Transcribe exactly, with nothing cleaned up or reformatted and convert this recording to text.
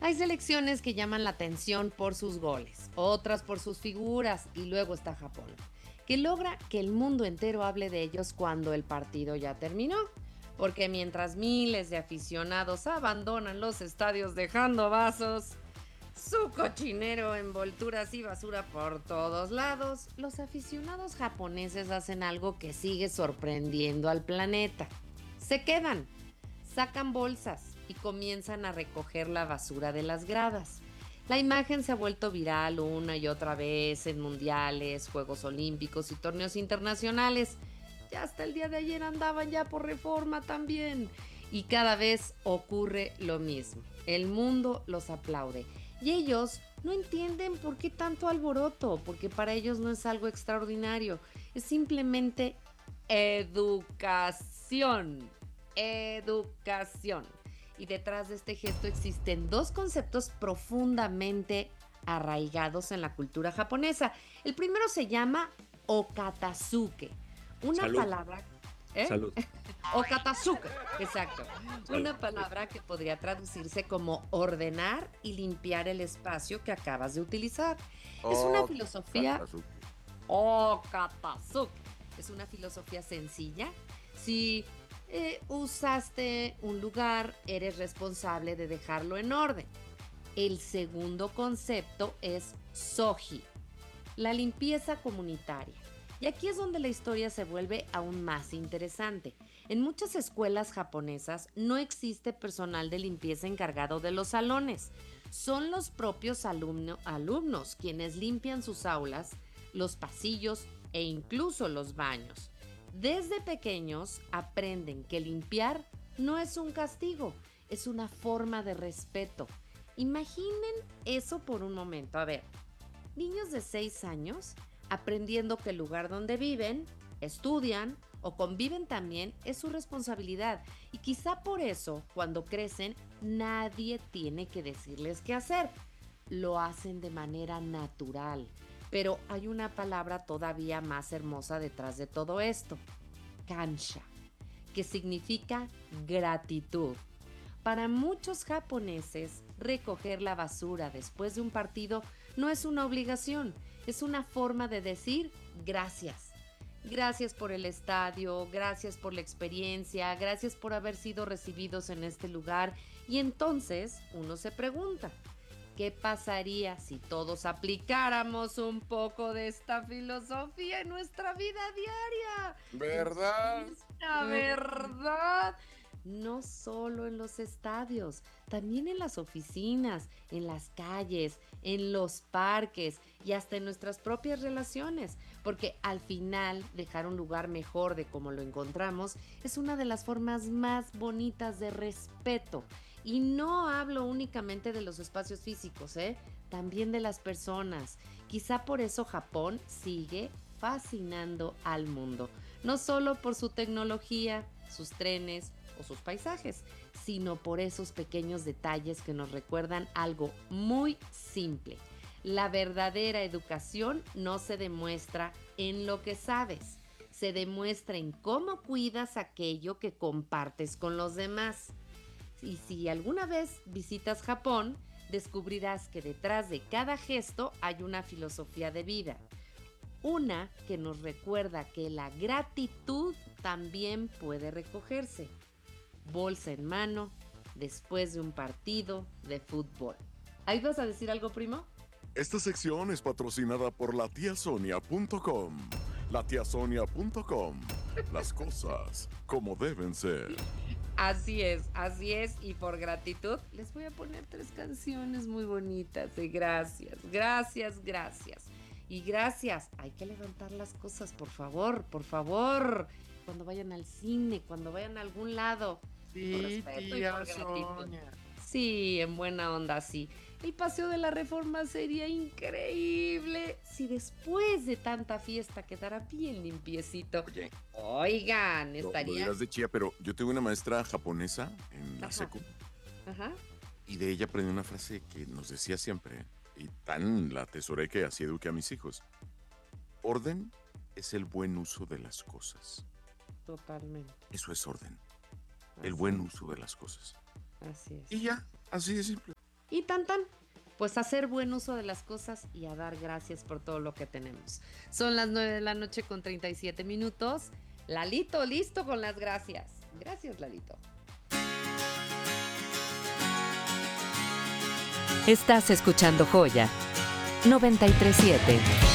Hay selecciones que llaman la atención por sus goles, otras por sus figuras y luego está Japón, que logra que el mundo entero hable de ellos cuando el partido ya terminó. Porque mientras miles de aficionados abandonan los estadios dejando vasos, su cochinero, envolturas y basura por todos lados, los aficionados japoneses hacen algo que sigue sorprendiendo al planeta. Se quedan, sacan bolsas y comienzan a recoger la basura de las gradas. La imagen se ha vuelto viral una y otra vez en mundiales, Juegos Olímpicos y torneos internacionales. Ya hasta el día de ayer andaban ya por Reforma también. Y cada vez ocurre lo mismo. El mundo los aplaude. Y ellos no entienden por qué tanto alboroto, porque para ellos no es algo extraordinario. Es simplemente educación. Educación. Y detrás de este gesto existen dos conceptos profundamente arraigados en la cultura japonesa. El primero se llama okatazuke, una Salud. palabra... ¿Eh? Salud. Okatazuke, exacto. Salud. Una palabra que podría traducirse como ordenar y limpiar el espacio que acabas de utilizar. Es una Oh, filosofía... Katasuki. Okatazuke. Es una filosofía sencilla. Si eh, usaste un lugar, eres responsable de dejarlo en orden. El segundo concepto es soji, la limpieza comunitaria. Y aquí es donde la historia se vuelve aún más interesante. En muchas escuelas japonesas no existe personal de limpieza encargado de los salones. Son los propios alumno, alumnos quienes limpian sus aulas, los pasillos e incluso los baños. Desde pequeños aprenden que limpiar no es un castigo, es una forma de respeto. Imaginen eso por un momento. A ver, niños de seis años aprendiendo que el lugar donde viven, estudian o conviven también es su responsabilidad. Y quizá por eso, cuando crecen, nadie tiene que decirles qué hacer. Lo hacen de manera natural. Pero hay una palabra todavía más hermosa detrás de todo esto: kansha, que significa gratitud. Para muchos japoneses, recoger la basura después de un partido no es una obligación, es una forma de decir gracias. Gracias por el estadio, gracias por la experiencia, gracias por haber sido recibidos en este lugar. Y entonces uno se pregunta, ¿qué pasaría si todos aplicáramos un poco de esta filosofía en nuestra vida diaria? ¿Verdad? La verdad. No solo en los estadios, también en las oficinas, en las calles, en los parques y hasta en nuestras propias relaciones, porque al final dejar un lugar mejor de como lo encontramos es una de las formas más bonitas de respeto. Y no hablo únicamente de los espacios físicos, ¿eh? También de las personas. Quizá por eso Japón sigue fascinando al mundo, no solo por su tecnología, sus trenes o sus paisajes, sino por esos pequeños detalles que nos recuerdan algo muy simple. La verdadera educación no se demuestra en lo que sabes, se demuestra en cómo cuidas aquello que compartes con los demás. Y si alguna vez visitas Japón, descubrirás que detrás de cada gesto hay una filosofía de vida. Una que nos recuerda que la gratitud también puede recogerse. Bolsa en mano, después de un partido de fútbol. ¿Ahí vas a decir algo, primo? Esta sección es patrocinada por la tía sonia punto com. la tía sonia punto com. Las cosas como deben ser. Así es, así es. Y por gratitud les voy a poner tres canciones muy bonitas de gracias, gracias, gracias. Y gracias, hay que levantar las cosas, por favor, por favor. Cuando vayan al cine, cuando vayan a algún lado. Sí, Por respeto y tía por gratitud. Sonia. Sí, en buena onda, sí. El paseo de la Reforma sería increíble si después de tanta fiesta quedara bien limpiecito. Oye, Oigan, lo, lo estaría... dirás de chía, pero yo tuve una maestra japonesa en la Ajá. secu Ajá. y de ella aprendí una frase que nos decía siempre, y tan la atesoré que así eduqué a mis hijos. Orden es el buen uso de las cosas. Totalmente. Eso es orden. Así, El buen uso de las cosas. así es. Y ya, así de simple. Y tan tan, pues hacer buen uso de las cosas y a dar gracias por todo lo que tenemos. Son las nueve de la noche con treinta y siete minutos. Lalito, listo con las gracias. Gracias, Lalito. Estás escuchando Joya noventa y tres punto siete.